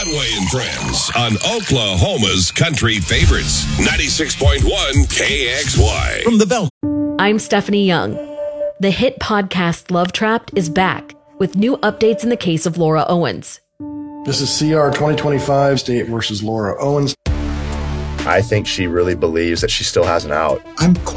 Conway and Friends on Oklahoma's Country Favorites, 96.1 KXY. From the Bell. I'm Stephanie Young. The hit podcast Love Trapped is back with new updates in the case of Laura Owens. This is CR 2025, State versus Laura Owens. I think she really believes that she still has an out. I'm quite